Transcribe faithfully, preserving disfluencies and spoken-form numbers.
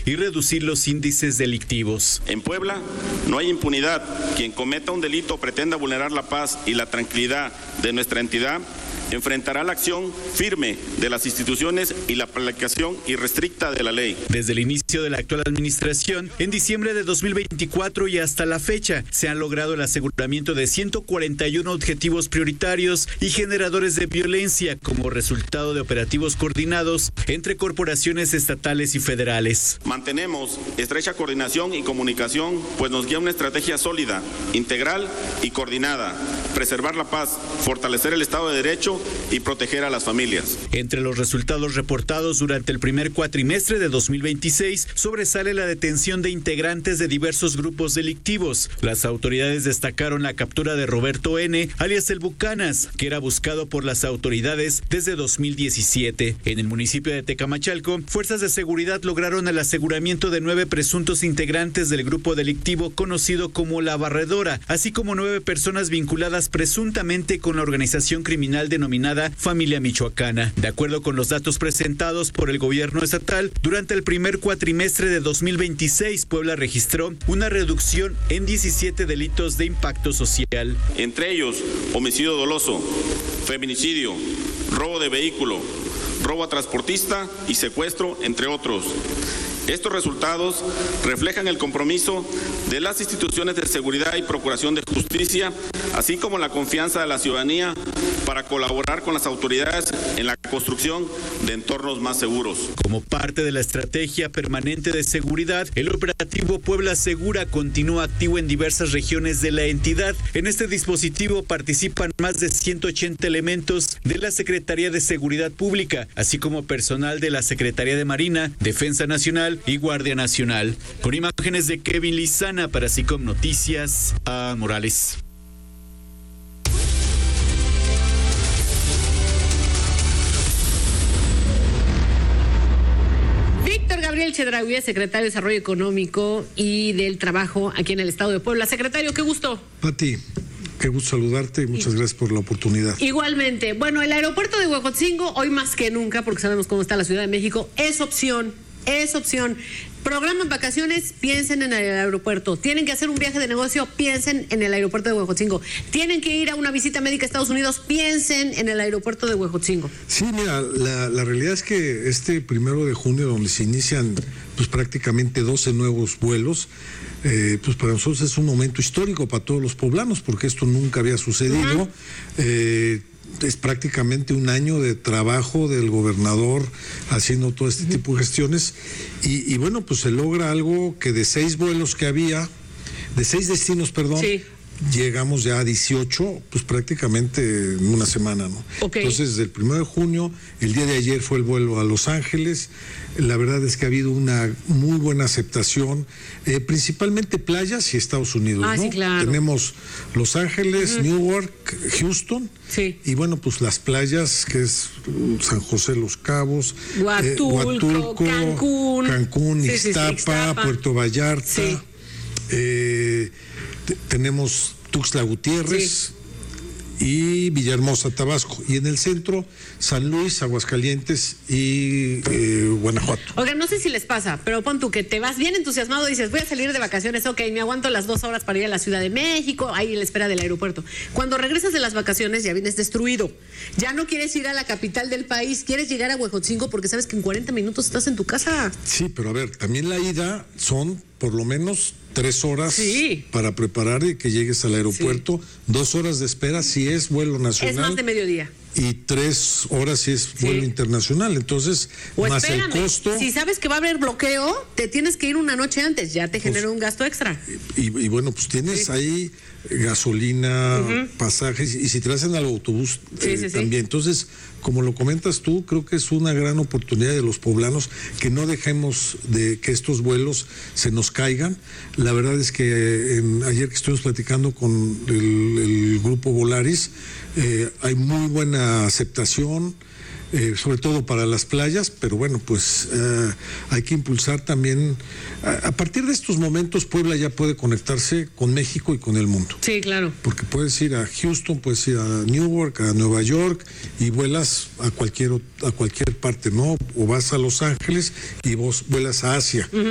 y reducir los índices delictivos. En Puebla no hay impunidad. Quien cometa un delito o pretenda vulnerar la paz y la tranquilidad de nuestra entidad enfrentará la acción firme de las instituciones y la aplicación irrestricta de la ley. Desde el inicio de la actual administración, en diciembre de dos mil veinticuatro y hasta la fecha, se han logrado el aseguramiento de ciento cuarenta y uno objetivos prioritarios y generadores de violencia como resultado de operativos coordinados entre corporaciones estatales y federales. Mantenemos estrecha coordinación y comunicación, pues nos guía una estrategia sólida, integral y coordinada. Preservar la paz, fortalecer el Estado de Derecho y proteger a las familias. Entre los resultados reportados durante el primer cuatrimestre de dos mil veintiséis, sobresale la detención de integrantes de diversos grupos delictivos. Las autoridades destacaron la captura de Roberto N., alias El Bucanas, que era buscado por las autoridades desde dos mil diecisiete. En el municipio de Tecamachalco, fuerzas de seguridad lograron el aseguramiento de nueve presuntos integrantes del grupo delictivo conocido como La Barredora, así como nueve personas vinculadas presuntamente con la organización criminal denominada Familia Michoacana. De acuerdo con los datos presentados por el gobierno estatal, durante el primer cuatrimestre de dos mil veintiséis, Puebla registró una reducción en diecisiete delitos de impacto social. Entre ellos, homicidio doloso, feminicidio, robo de vehículo, robo a transportista y secuestro, entre otros. Estos resultados reflejan el compromiso de las instituciones de seguridad y procuración de justicia, así como la confianza de la ciudadanía para colaborar con las autoridades en la construcción de entornos más seguros. Como parte de la estrategia permanente de seguridad, el operativo Puebla Segura continúa activo en diversas regiones de la entidad. En este dispositivo participan más de ciento ochenta elementos de la Secretaría de Seguridad Pública, así como personal de la Secretaría de Marina, Defensa Nacional y Guardia Nacional. Con imágenes de Kevin Lizana para SICOM Noticias, a Morales. Víctor Gabriel Chedraui, secretario de Desarrollo Económico y del Trabajo aquí en el estado de Puebla. Secretario, qué gusto. Pati, qué gusto saludarte y muchas gracias por la oportunidad. Igualmente. Bueno, el aeropuerto de Huejotzingo, hoy más que nunca, porque sabemos cómo está la Ciudad de México, es opción. Es opción. Programan vacaciones, piensen en el aeropuerto. Tienen que hacer un viaje de negocio, piensen en el aeropuerto de Huejotzingo. Tienen que ir a una visita médica a Estados Unidos, piensen en el aeropuerto de Huejotzingo. Sí, mira, la, la realidad es que este primero de junio, donde se inician pues prácticamente doce nuevos vuelos, eh, pues para nosotros es un momento histórico para todos los poblanos, porque esto nunca había sucedido. Uh-huh. eh, Es prácticamente un año de trabajo del gobernador haciendo todo este uh-huh. tipo de gestiones y, y bueno, pues se logra algo que de seis vuelos que había, de seis destinos, perdón, sí. llegamos ya a dieciocho, pues prácticamente en una semana, ¿no? Okay. Entonces, desde el primero de junio, el día de ayer fue el vuelo a Los Ángeles. La verdad es que ha habido una muy buena aceptación, eh, principalmente playas y Estados Unidos, ah, ¿no? Sí, claro. Tenemos Los Ángeles, uh-huh. Newark, Houston, sí. y bueno, pues las playas, que es San José Los Cabos, Huatulco, eh, Huatulco Cancún, Cancún, sí, Ixtapa, sí, sí, Ixtapa, Puerto Vallarta, sí. eh, t- tenemos Tuxtla Gutiérrez, sí. y Villahermosa, Tabasco, y en el centro San Luis, Aguascalientes y eh, Guanajuato. Oigan, no sé si les pasa, pero pon tú que te vas bien entusiasmado y dices, voy a salir de vacaciones, ok, me aguanto las dos horas para ir a la Ciudad de México, ahí en la espera del aeropuerto. Cuando regresas de las vacaciones ya vienes destruido, ya no quieres ir a la capital del país, quieres llegar a Huejotzingo porque sabes que en cuarenta minutos estás en tu casa. Sí, pero a ver, también la ida son por lo menos tres horas sí. para preparar y que llegues al aeropuerto, sí. dos horas de espera si es vuelo nacional. Es más de mediodía. Y tres horas si es sí. vuelo internacional, entonces o más espérame, el costo. Si sabes que va a haber bloqueo, te tienes que ir una noche antes, ya te pues, genera un gasto extra. Y, y bueno, pues tienes sí. ahí gasolina, uh-huh. pasajes, y si te hacen al autobús sí, eh, sí, sí. también. Entonces, como lo comentas tú, creo que es una gran oportunidad de los poblanos que no dejemos de que estos vuelos se nos caigan. La verdad es que en, ayer que estuvimos platicando con el, el grupo Volaris, eh, hay muy buena aceptación, eh, sobre todo para las playas, pero bueno, pues eh, hay que impulsar también, a, a partir de estos momentos Puebla ya puede conectarse con México y con el mundo. Sí, claro. Porque puedes ir a Houston, puedes ir a Newark, a Nueva York y vuelas a cualquier, a cualquier parte, ¿no? O vas a Los Ángeles y vos vuelas a Asia. Uh-huh.